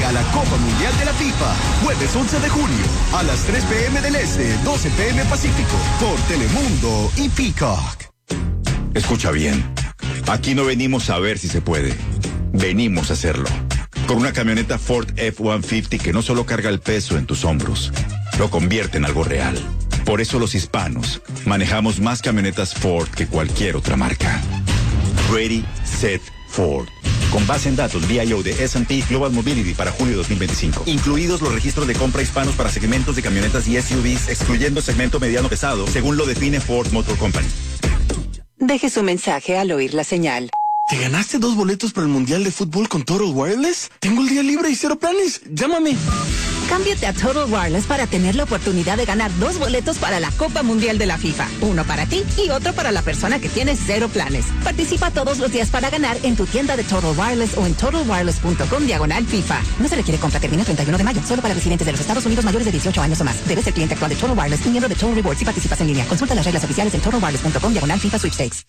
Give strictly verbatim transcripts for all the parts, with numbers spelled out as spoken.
a la Copa Mundial de la FIFA. Jueves once de junio, a las tres pe eme del Este, doce pe eme Pacífico, por Telemundo y Peacock. Escucha bien, aquí no venimos a ver si se puede, venimos a hacerlo. Con una camioneta Ford F ciento cincuenta que no solo carga el peso en tus hombros, lo convierte en algo real. Por eso los hispanos manejamos más camionetas Ford que cualquier otra marca. Ready, Set, Ford. Con base en datos V I O de ese and pe Global Mobility para julio de dos mil veinticinco. Incluidos los registros de compra hispanos para segmentos de camionetas y S U Vs, excluyendo el segmento mediano pesado, según lo define Ford Motor Company. Deje su mensaje al oír la señal. ¿Te ganaste dos boletos para el Mundial de Fútbol con Total Wireless? Tengo el día libre y cero planes. Llámame. Cámbiate a Total Wireless para tener la oportunidad de ganar dos boletos para la Copa Mundial de la FIFA. Uno para ti y otro para la persona que tiene cero planes. Participa todos los días para ganar en tu tienda de Total Wireless o en total wireless punto com diagonal FIFA. No se requiere compra. Termina el treinta y uno de mayo. Solo para residentes de los Estados Unidos mayores de dieciocho años o más. Debes ser cliente actual de Total Wireless y miembro de Total Rewards si participas en línea. Consulta las reglas oficiales en total wireless punto com diagonal FIFA Sweepstakes.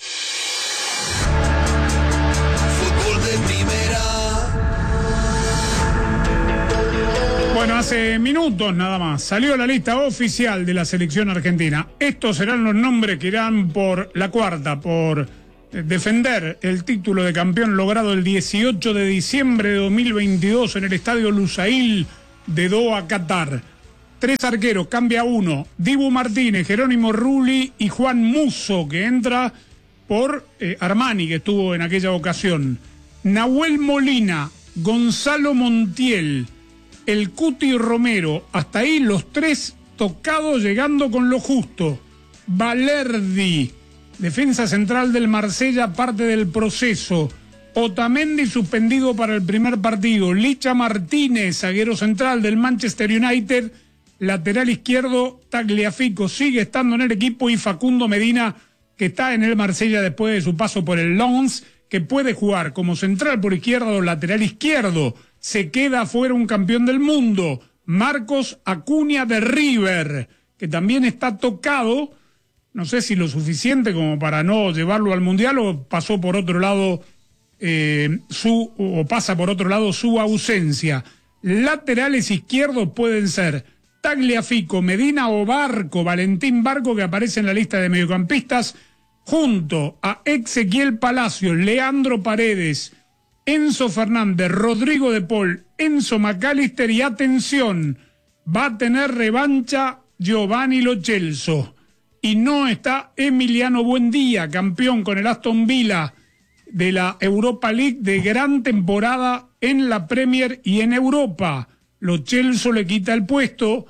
Bueno, hace minutos nada más salió la lista oficial de la selección argentina. Estos serán los nombres que irán por la cuarta, por defender el título de campeón logrado el dieciocho de diciembre de dos mil veintidós en el estadio Lusail de Doha, Qatar. Tres arqueros, cambia uno: Dibu Martínez, Jerónimo Rulli y Juan Musso, que entra por eh, Armani, que estuvo en aquella ocasión. Nahuel Molina, Gonzalo Montiel, el Cuti Romero, hasta ahí los tres tocados, llegando con lo justo. Valerdi, defensa central del Marsella, parte del proceso. Otamendi suspendido para el primer partido. Licha Martínez, zaguero central del Manchester United. Lateral izquierdo, Tagliafico sigue estando en el equipo, y Facundo Medina, que está en el Marsella después de su paso por el Lens, que puede jugar como central por izquierda o lateral izquierdo. Se queda fuera un campeón del mundo, Marcos Acuña de River, que también está tocado, no sé si lo suficiente como para no llevarlo al Mundial, o pasó por otro lado eh, su o pasa por otro lado su ausencia. Laterales izquierdos pueden ser Tagliafico, Medina o Barco, Valentín Barco, que aparece en la lista de mediocampistas, junto a Ezequiel Palacios, Leandro Paredes, Enzo Fernández, Rodrigo de Paul, Enzo McAllister, y atención, va a tener revancha Giovanni Lo Celso. Y no está Emiliano Buendía, campeón con el Aston Villa de la Europa League, de gran temporada en la Premier y en Europa. Lo Celso le quita el puesto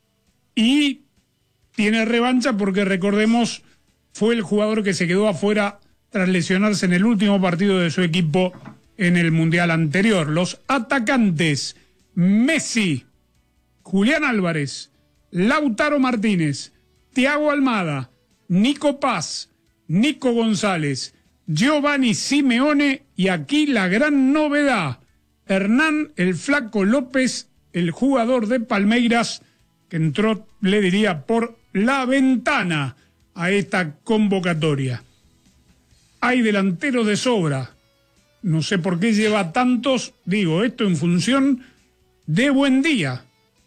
y tiene revancha porque, recordemos, fue el jugador que se quedó afuera tras lesionarse en el último partido de su equipo en el Mundial anterior. Los atacantes: Messi, Julián Álvarez, Lautaro Martínez, Thiago Almada, Nico Paz, Nico González, Giovanni Simeone, y aquí la gran novedad: Hernán el Flaco López, el jugador de Palmeiras, que entró, le diría, por la ventana a esta convocatoria. Hay delanteros de sobra. No sé por qué lleva tantos, digo, esto en función de Buendía.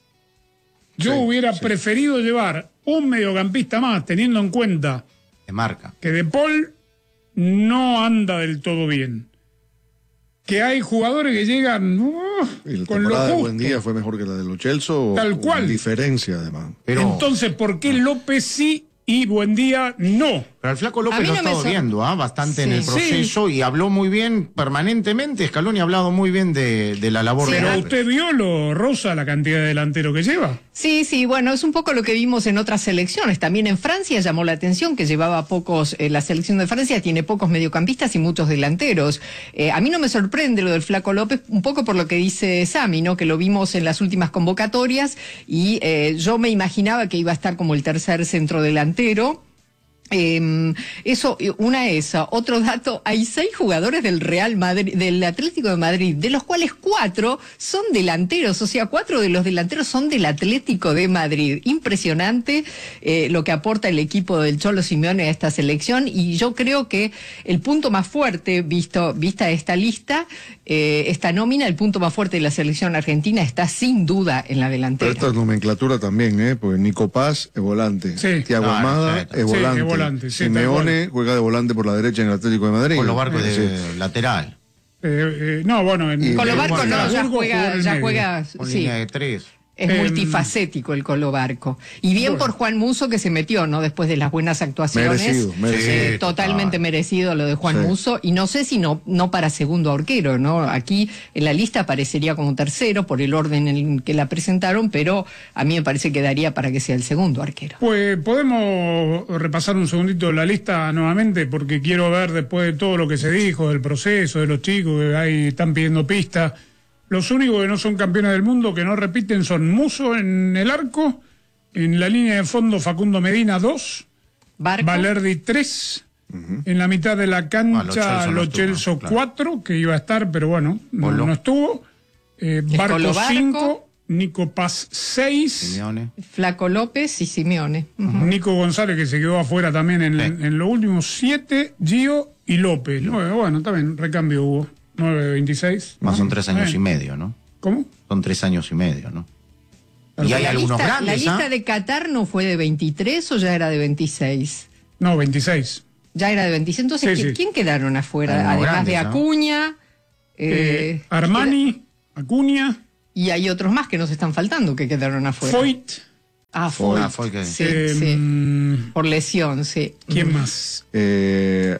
Yo sí, hubiera sí. preferido llevar un mediocampista más, teniendo en cuenta de marca que De Paul no anda del todo bien. Que hay jugadores que llegan uh, y la con lo temporada justo. de Buendía fue mejor que la de Lo Celso. Tal cual. Con diferencia, además. Pero entonces, ¿por qué López sí y Buendía no? Pero el Flaco López no lo ha estado so... viendo ¿eh? bastante sí. en el proceso, sí. y habló muy bien permanentemente. Scaloni ha hablado muy bien de, de la labor sí, de Pero López. usted vio, lo Rosa, la cantidad de delantero que lleva. Sí, sí, bueno, es un poco lo que vimos en otras selecciones. También en Francia llamó la atención que llevaba pocos, eh, la selección de Francia tiene pocos mediocampistas y muchos delanteros. Eh, a mí no me sorprende lo del Flaco López, un poco por lo que dice Sami, ¿no? Que lo vimos en las últimas convocatorias, y eh, yo me imaginaba que iba a estar como el tercer centro delantero. Eh, eso, una esa. Otro dato, hay seis jugadores del Real Madrid, del Atlético de Madrid, de los cuales cuatro son delanteros, o sea, cuatro de los delanteros son del Atlético de Madrid. Impresionante eh, lo que aporta el equipo del Cholo Simeone a esta selección, y yo creo que el punto más fuerte, visto, vista esta lista, eh, esta nómina, el punto más fuerte de la selección argentina está sin duda en la delantera. Pero esta es nomenclatura también, ¿eh? Porque Nico Paz es volante. Sí. Thiago Claro, Almada exacto. es Sí, volante. es volante, sí, Simeone juega de volante por la derecha en el Atlético de Madrid. Con los barcos de Sí. lateral. Eh, eh, no, bueno, en Y- Con lo Eh, barco bueno, no, ya Estrasburgo juega, jugó en el ya medio. juega, Con sí. línea de tres. Es Em, multifacético el Colo Barco. Y bien bueno. por Juan Musso, que se metió, ¿no? Después de las buenas actuaciones. Merecido, merecido. Eh, Sí, totalmente total. merecido lo de Juan Sí. Musso. Y no sé si no, no para segundo arquero, ¿no? Aquí en la lista aparecería como tercero por el orden en el que la presentaron, pero a mí me parece que daría para que sea el segundo arquero. Pues podemos repasar un segundito la lista nuevamente, porque quiero ver después de todo lo que se dijo, del proceso, de los chicos que ahí están pidiendo pistas. Los únicos que no son campeones del mundo, que no repiten, son Musso en el arco, en la línea de fondo Facundo Medina dos, Barco. Valerdi tres, en la mitad de la Ah, Lo cancha Celso no Lo estuvo, Celso claro. cuatro, que iba a estar, pero bueno, no, Polo. no estuvo. Eh, El Barco Colo Barco. cinco, Nico Paz seis. Simeone. Flaco López y Simeone. Ujú. Nico González, que se quedó afuera también en, Sí. en los últimos siete, Gio y López. Nueve, bueno, también recambio hubo. nueve veintiséis. Más son tres años Bien. y medio, ¿no? ¿Cómo? Son tres años y medio, ¿no? Y hay la algunos lista, grandes, ¿La lista ¿ah? de Qatar no fue de veintitrés o ya era de veintiséis? No, veintiséis. Ya era de veintiséis. Entonces, Sí, ¿qui- sí. ¿quién quedaron afuera? Hay unos Además de grandes, ¿no? Acuña. Eh, eh, Armani, Acuña, Y hay otros más que nos están faltando que quedaron afuera. Foyt. Ah, Foyt. Ah, Foyt que- Sí, eh, sí. mm, Por lesión, sí. ¿Quién más? Eh,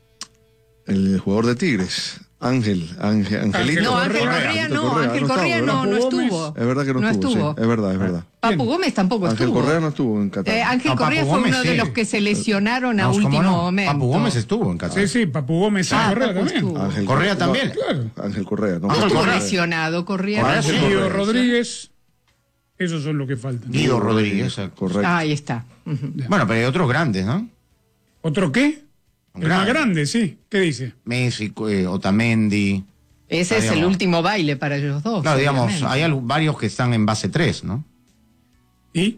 el jugador de Tigres, Ángel, Ángel, Angelito. No, Ángel Correa, Correa Ángel no, Correa, Ángel no estaba, Correa ¿verdad? no, no Papu Gómez. estuvo. Es verdad que no, estuvo, sí, es verdad, es verdad. Papu Gómez tampoco Ángel estuvo. Correa no estuvo en Qatar. Eh, Ángel No, Papu Correa fue Gómez uno de sí. los que se lesionaron a No, ¿cómo último no? momento. Papu Gómez estuvo en Qatar. Sí, sí, Papu Gómez y Ah, Correa Papu también. estuvo. Ángel Correa no, también. Claro. Ángel Correa, no. No Ángel estuvo Correa. lesionado, Correa. Correa sí. Guido Correa, Rodríguez. Esos son los que faltan. Guido Rodríguez. Correcto. Ah, ahí está. Ujú. Bueno, pero hay otros grandes, ¿no? ¿Otro qué? El más Grande. grande, sí. ¿Qué dice? Messi, eh, Otamendi. Ese Ah, es el digamos. último baile para ellos dos. Claro, digamos, obviamente. hay algo- varios que están en base tres, ¿no? ¿Y?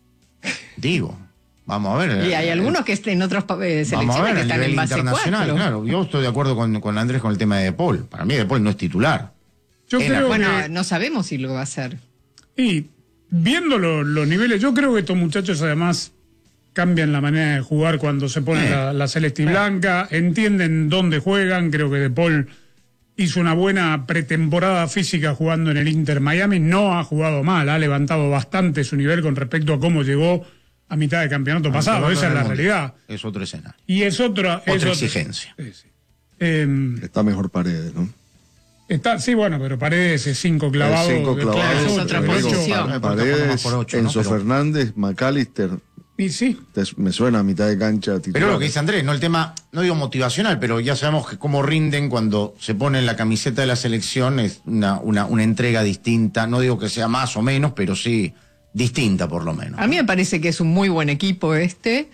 Digo, vamos a ver. Y hay eh, algunos que estén en otras pa- eh, Vamos a selecciones ver que a están nivel en base internacional, cuatro. claro. Yo estoy de acuerdo con, con Andrés con el tema de De Paul. Para mí De Paul no es titular. Yo Era- creo Bueno, que... no sabemos si lo va a hacer. Y viendo lo- los niveles, yo creo que estos muchachos además cambian la manera de jugar cuando se ponen Eh. la, la celeste y blanca, entienden dónde juegan. Creo que De Paul hizo una buena pretemporada física jugando en el Inter Miami, no ha jugado mal, ha levantado bastante su nivel con respecto a cómo llegó a mitad de campeonato pasado, esa es la realidad. Es otro escenario. Y es otra, es Otra otro- exigencia. Sí, sí. Eh, Está mejor Paredes, ¿no? está, sí, bueno, pero Paredes es cinco clavado. cinco de- clavados, Claro, es otro, otra de hecho, posición. Porque Paredes, jugamos por ocho, ¿no? Enzo Pero- Fernández, McAllister. Y sí, te- me suena a mitad de cancha titular. Pero lo que dice Andrés, no el tema, no digo motivacional, pero ya sabemos que cómo rinden cuando se ponen la camiseta de la selección, es una, una, una entrega distinta. No digo que sea más o menos, pero sí distinta por lo menos. A mí me parece que es un muy buen equipo este.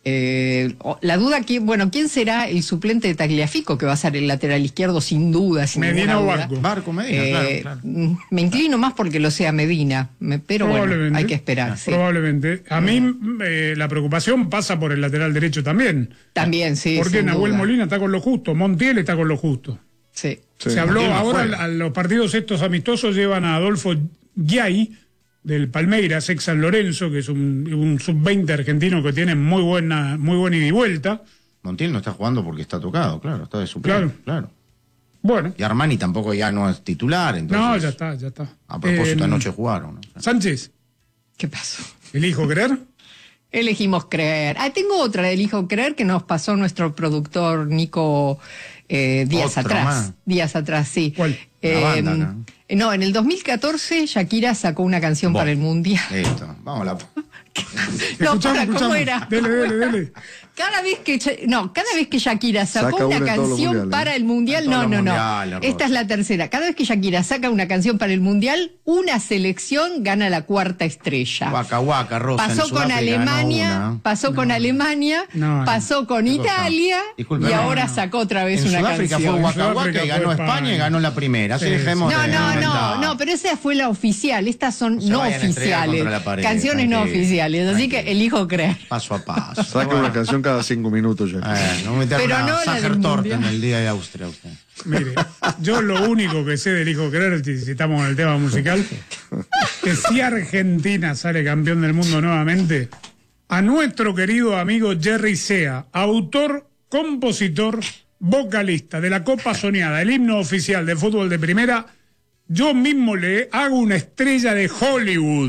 Eh, o- la duda, que, bueno, ¿quién será el suplente de Tagliafico, que va a ser el lateral izquierdo sin duda? Sin Medina ninguna o duda? Barco. Barco Medina, Eh, claro, claro. mm, Me inclino más porque lo sea Medina, me- pero bueno, probablemente. hay que esperar. sí. Probablemente. A mí eh, la preocupación pasa por el lateral derecho también. También, sí. Porque sin Nahuel duda. Molina está con lo justo, Montiel está con lo justo. Sí. Sí. Se habló Montiel no ahora, juega. a los partidos estos amistosos llevan a Adolfo Giai del Palmeiras, ex San Lorenzo, que es un, un sub veinte argentino que tiene muy buena, muy buena ida y vuelta. Montiel no está jugando porque está tocado, claro, está de suplente, Claro. claro. Bueno, Y Armani tampoco ya no es titular, entonces. no, ya está, ya está. A propósito, Eh, anoche jugaron. ¿no? Sánchez, ¿Qué pasó? ¿elijo creer? Elegimos creer. Ah, tengo otra de Elijo creer que nos pasó nuestro productor Nico eh, días Otro atrás. más. Días atrás, sí. ¿Cuál? Eh, La banda, ¿no? no, en el dos mil catorce Shakira sacó una canción Bueno. para el Mundial. Listo, vamos a la. No, Escuchamos, para, ¿cómo escuchamos. era? Dele, dele, dele. Cada vez que no, cada vez que Shakira sacó Saca una, una en todos los canción mundiales. para el mundial, En no, todos no, los no. mundiales, Esta Rosa. es la tercera. Cada vez que Shakira saca una canción para el mundial, una selección gana la cuarta estrella. Waka Waka, Rosa. Pasó en con Sudáfrica ganó Alemania, una. pasó con Alemania, No, no. pasó con ¿Qué cosa? Italia Disculpe, y no, ahora no. sacó otra vez En una Sudáfrica canción. fue Waka Waka Sudáfrica y ganó fue España España. y ganó la primera. Así Sí, dejemos No, de no, no, inventar. no, pero esa fue la oficial. Estas son Se no vayan a estrellar oficiales. contra la pared, Canciones no tranquilo, oficiales. Así que tranquilo. elijo creer. Paso a paso. Saca una canción cada cinco minutos ya. Eh, no meter Pero una no la del Sachertorte mundial. en el día de Austria usted. Mire, yo lo único que sé del hijo querer, si si estamos en el tema musical, que si Argentina sale campeón del mundo nuevamente, a nuestro querido amigo Jerry Sea, autor, compositor, vocalista de la Copa Soñada, el himno oficial de fútbol de primera, yo mismo le hago una estrella de Hollywood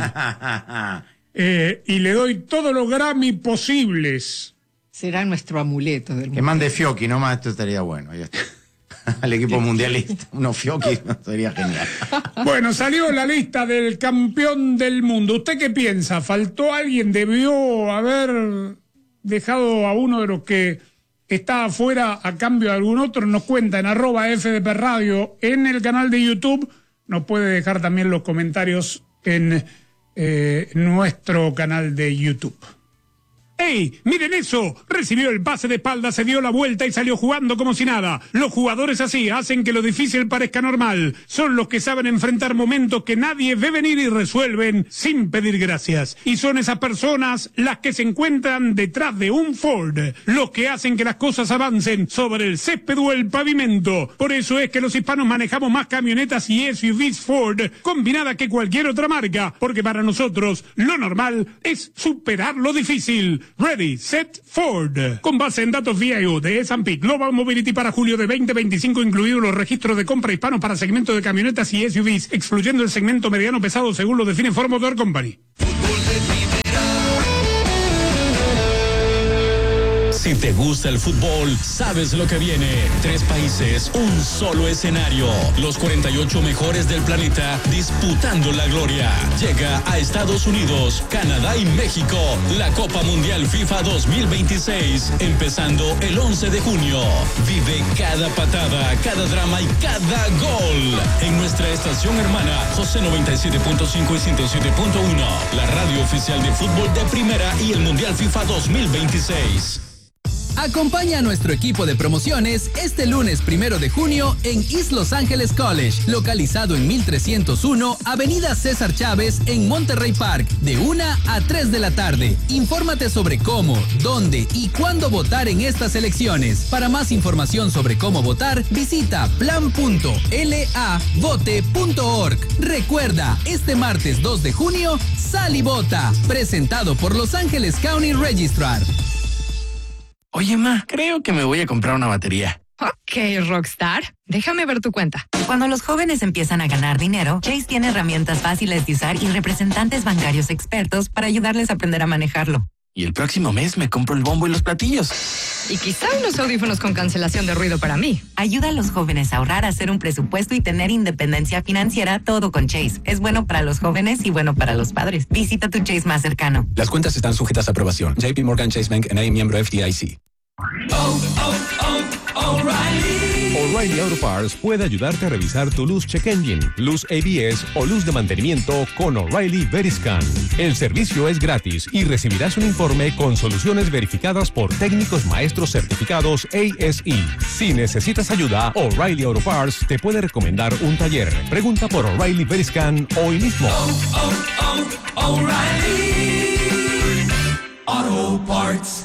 eh, y le doy todos los Grammy posibles. Será nuestro amuleto del Que mundo. mande Fiocchi nomás, esto estaría bueno. Ahí está. Al equipo mundialista. Unos Fiocchi sería genial. Bueno, salió la lista del campeón del mundo. ¿Usted qué piensa? ¿Faltó alguien? ¿Debió haber dejado a uno de los que está afuera a cambio de algún otro? Nos cuenta en arroba F D P Radio en el canal de YouTube. Nos puede dejar también los comentarios en eh, nuestro canal de YouTube. ¡Ey! ¡Miren eso! Recibió el pase de espalda, se dio la vuelta y salió jugando como si nada. Los jugadores así hacen que lo difícil parezca normal. Son los que saben enfrentar momentos que nadie ve venir y resuelven sin pedir gracias. Y son esas personas las que se encuentran detrás de un Ford. Los que hacen que las cosas avancen sobre el césped o el pavimento. Por eso es que los hispanos manejamos más camionetas y S U Vs Ford combinada que cualquier otra marca. Porque para nosotros lo normal es superar lo difícil. Ready, Set, Ford. Con base en datos V I O de S and P Global Mobility para julio de veinte veinticinco, incluidos los registros de compra hispanos para segmento de camionetas y S U Vs, excluyendo el segmento mediano pesado según lo define Ford Motor Company. Si te gusta el fútbol, sabes lo que viene. Tres países, un solo escenario. Los cuarenta y ocho mejores del planeta disputando la gloria. Llega a Estados Unidos, Canadá y México la Copa Mundial FIFA dos mil veintiséis, empezando el once de junio. Vive cada patada, cada drama y cada gol en nuestra estación hermana José noventa y siete punto cinco y ciento siete punto uno, la radio oficial de fútbol de primera y el Mundial FIFA dos mil veintiséis. Acompaña a nuestro equipo de promociones este lunes primero de junio en East Los Angeles College, localizado en mil trescientos uno, Avenida César Chávez, en Monterrey Park, de una a tres de la tarde. Infórmate sobre cómo, dónde y cuándo votar en estas elecciones. Para más información sobre cómo votar, visita plan punto l a vote punto org. Recuerda, este martes dos de junio, sal y vota. Presentado por Los Angeles County Registrar. Oye, ma, creo que me voy a comprar una batería. Ok, Rockstar. Déjame ver tu cuenta. Cuando los jóvenes empiezan a ganar dinero, Chase tiene herramientas fáciles de usar y representantes bancarios expertos para ayudarles a aprender a manejarlo. Y el próximo mes me compro el bombo y los platillos. Y quizá unos audífonos con cancelación de ruido para mí. Ayuda a los jóvenes a ahorrar, a hacer un presupuesto y tener independencia financiera, todo con Chase. Es bueno para los jóvenes y bueno para los padres. Visita tu Chase más cercano. Las cuentas están sujetas a aprobación. J P Morgan Chase Bank N A, miembro F D I C. Oh, oh, oh, O'Reilly. O'Reilly Auto Parts puede ayudarte a revisar tu luz check engine, luz A B S o luz de mantenimiento con O'Reilly Veriscan. El servicio es gratis y recibirás un informe con soluciones verificadas por técnicos maestros certificados A S E. Si necesitas ayuda, O'Reilly Auto Parts te puede recomendar un taller. Pregunta por O'Reilly Veriscan hoy mismo. Oh, oh, oh, O'Reilly Auto Parts.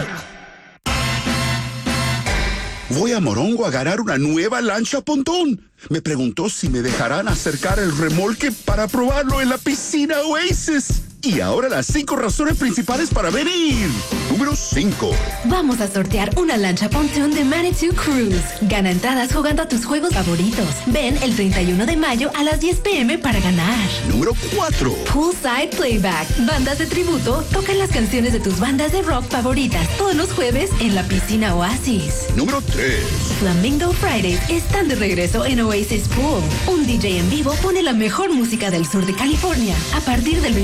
Voy a Morongo a ganar una nueva lancha pontón. Me preguntó si me dejarán acercar el remolque para probarlo en la piscina Oasis. Y ahora las cinco razones principales para venir. Número cinco. Vamos a sortear una lancha pontoon de Manitou Cruise. Gana entradas jugando a tus juegos favoritos. Ven el treinta y uno de mayo a las diez pe eme para ganar. Número cuatro. Poolside Playback. Bandas de tributo tocan las canciones de tus bandas de rock favoritas todos los jueves en la piscina Oasis. Número tres. Flamingo Fridays están de regreso en Oasis Pool. Un D J en vivo pone la mejor música del sur de California. A partir del veintinueve de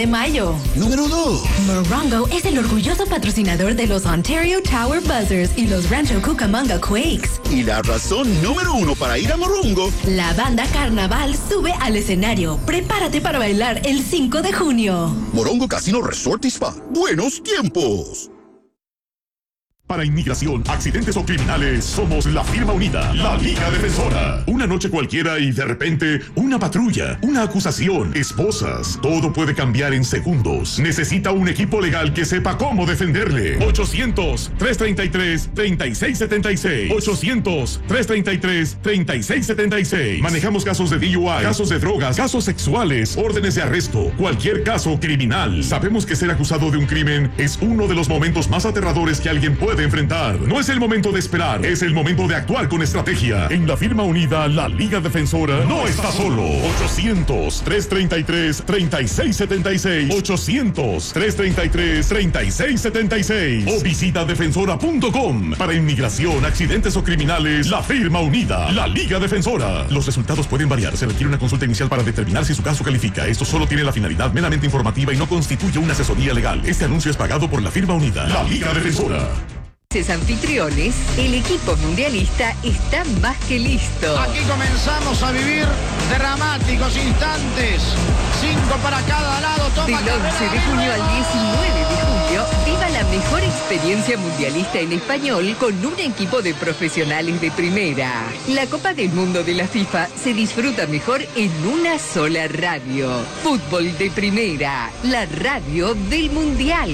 de mayo. Número dos. Morongo es el orgulloso patrocinador de los Ontario Tower Buzzers y los Rancho Cucamonga Quakes. Y la razón número uno para ir a Morongo. La banda Carnaval sube al escenario. Prepárate para bailar el cinco de junio. Morongo Casino Resort y Spa. Buenos tiempos. Para inmigración, accidentes o criminales, somos la firma unida, la Liga Defensora. Una noche cualquiera y de repente, una patrulla, una acusación, esposas. Todo puede cambiar en segundos. Necesita un equipo legal que sepa cómo defenderle. ochocientos, trescientos treinta y tres, treinta y seis setenta y seis. ochocientos, trescientos treinta y tres, treinta y seis setenta y seis. Manejamos casos de D U I, casos de drogas, casos sexuales, órdenes de arresto, cualquier caso criminal. Sabemos que ser acusado de un crimen es uno de los momentos más aterradores que alguien puede enfrentar. No es el momento de esperar, es el momento de actuar con estrategia. En la firma unida, la Liga Defensora no está solo. ochocientos, trescientos treinta y tres, treinta y seis setenta y seis. ochocientos, trescientos treinta y tres, treinta y seis setenta y seis. O visita defensora punto com. Para inmigración, accidentes o criminales, la firma unida, la Liga Defensora. Los resultados pueden variar. Se requiere una consulta inicial para determinar si su caso califica. Esto solo tiene la finalidad meramente informativa y no constituye una asesoría legal. Este anuncio es pagado por la firma unida, la Liga Defensora. Anfitriones, el equipo mundialista está más que listo. Aquí comenzamos a vivir dramáticos instantes. Cinco para cada lado. Toma Del once de junio al diecinueve de julio, viva la mejor experiencia mundialista en español con un equipo de profesionales de primera. La Copa del Mundo de la FIFA se disfruta mejor en una sola radio. Fútbol de primera, la radio del Mundial.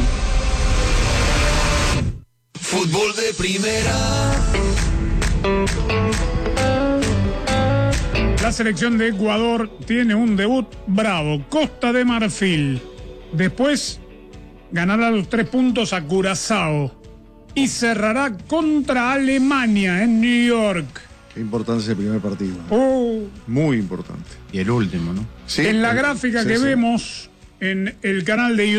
Fútbol de primera. La selección de Ecuador tiene un debut bravo. Costa de Marfil. Después ganará los tres puntos a Curazao. Y cerrará contra Alemania en New York. Qué importante ese primer partido. Oh. Muy importante. Y el último, ¿no? Sí, en la el, gráfica sí, que sí. vemos en el canal de YouTube.